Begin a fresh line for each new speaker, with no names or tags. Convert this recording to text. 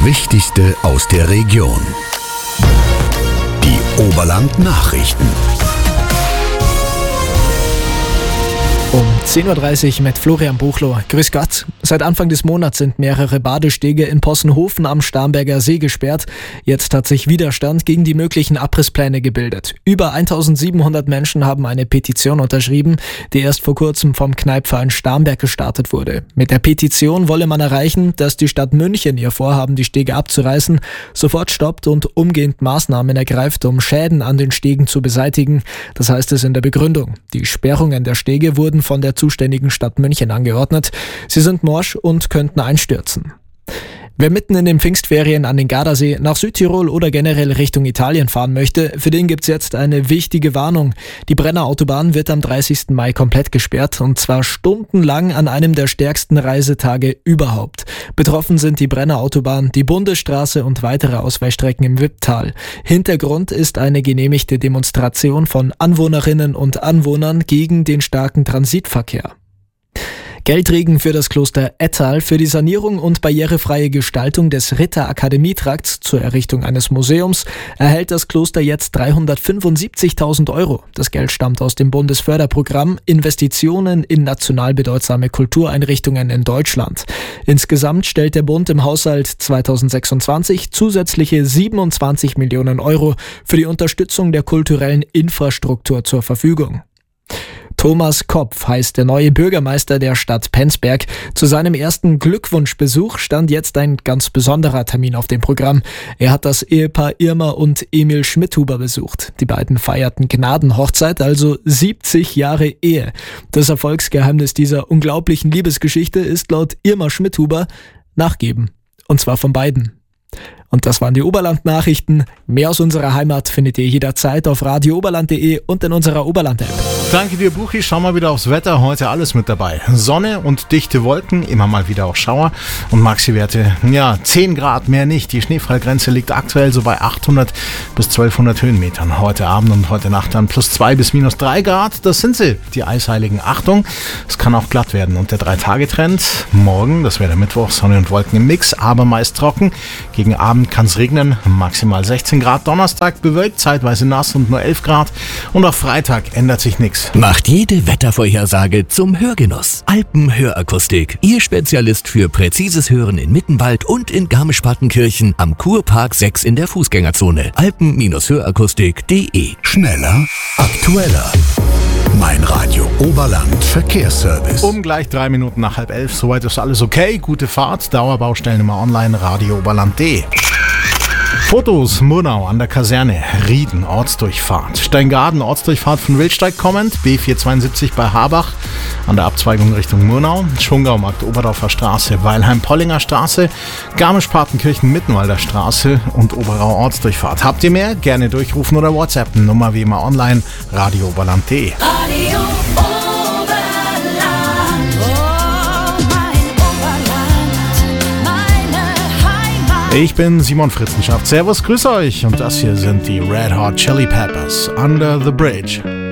Wichtigste aus der Region. Die Oberland-Nachrichten.
Um 10.30 Uhr mit Florian Buchloh. Grüß Gott. Seit Anfang des Monats sind mehrere Badestege in Possenhofen am Starnberger See gesperrt. Jetzt hat sich Widerstand gegen die möglichen Abrisspläne gebildet. Über 1700 Menschen haben eine Petition unterschrieben, die erst vor kurzem vom Kneipverein Starnberg gestartet wurde. Mit der Petition wolle man erreichen, dass die Stadt München ihr Vorhaben, die Stege abzureißen, sofort stoppt und umgehend Maßnahmen ergreift, um Schäden an den Stegen zu beseitigen. Das heißt es in der Begründung. Die Sperrungen der Stege wurden von der zuständigen Stadt München angeordnet. Sie sind morsch und könnten einstürzen. Wer mitten in den Pfingstferien an den Gardasee, nach Südtirol oder generell Richtung Italien fahren möchte, für den gibt's jetzt eine wichtige Warnung. Die Brenner Autobahn wird am 30. Mai komplett gesperrt, und zwar stundenlang an einem der stärksten Reisetage überhaupt. Betroffen sind die Brenner Autobahn, die Bundesstraße und weitere Ausweichstrecken im Wipptal. Hintergrund ist eine genehmigte Demonstration von Anwohnerinnen und Anwohnern gegen den starken Transitverkehr. Geldregen für das Kloster Ettal für die Sanierung und barrierefreie Gestaltung des Ritter-Akademie-Trakts zur Errichtung eines Museums erhält das Kloster jetzt 375.000 Euro. Das Geld stammt aus dem Bundesförderprogramm Investitionen in national bedeutsame Kultureinrichtungen in Deutschland. Insgesamt stellt der Bund im Haushalt 2026 zusätzliche 27 Millionen Euro für die Unterstützung der kulturellen Infrastruktur zur Verfügung. Thomas Kopf heißt der neue Bürgermeister der Stadt Penzberg. Zu seinem ersten Glückwunschbesuch stand jetzt ein ganz besonderer Termin auf dem Programm. Er hat das Ehepaar Irma und Emil Schmidhuber besucht. Die beiden feierten Gnadenhochzeit, also 70 Jahre Ehe. Das Erfolgsgeheimnis dieser unglaublichen Liebesgeschichte ist laut Irma Schmidhuber Nachgeben. Und zwar von beiden. Und das waren die Oberland-Nachrichten. Mehr aus unserer Heimat findet ihr jederzeit auf radiooberland.de und in unserer Oberland-App.
Danke dir, Buchi. Schau mal wieder aufs Wetter. Heute alles mit dabei. Sonne und dichte Wolken, immer mal wieder auch Schauer und Maxi-Werte, 10 Grad, mehr nicht. Die Schneefallgrenze liegt aktuell so bei 800 bis 1200 Höhenmetern. Heute Abend und heute Nacht dann +2 bis -3 Grad. Das sind sie, die Eisheiligen. Achtung, es kann auch glatt werden. Und der 3-Tage-Trend, morgen, das wäre der Mittwoch, Sonne und Wolken im Mix, aber meist trocken. Gegen Abend kann es regnen, maximal 16 Grad. Donnerstag bewölkt, zeitweise nass und nur 11 Grad. Und auch Freitag ändert sich nichts.
Macht jede Wettervorhersage zum Hörgenuss. Alpenhörakustik. Ihr Spezialist für präzises Hören in Mittenwald und in Garmisch-Partenkirchen am Kurpark 6 in der Fußgängerzone. Alpen-hörakustik.de. Schneller, aktueller. Mein Radio Oberland Verkehrsservice.
Um gleich 3 Minuten nach 10:30. Soweit ist alles okay. Gute Fahrt. Dauerbaustellen immer online. radiooberland.de. Fotos, Murnau an der Kaserne, Rieden, Ortsdurchfahrt, Steingaden, Ortsdurchfahrt von Wildsteig kommend, B472 bei Habach, an der Abzweigung Richtung Murnau, Schongau, Markt-Oberdorfer Straße, Weilheim-Pollinger Straße, Garmisch-Partenkirchen, Mittenwalder Straße und Oberau Ortsdurchfahrt. Habt ihr mehr? Gerne durchrufen oder WhatsAppen. Nummer wie immer online, radiooberland.de.
Radio
Ich bin Simon Fritzenschaft. Servus, grüß euch. Und das hier sind die Red Hot Chili Peppers, Under the Bridge.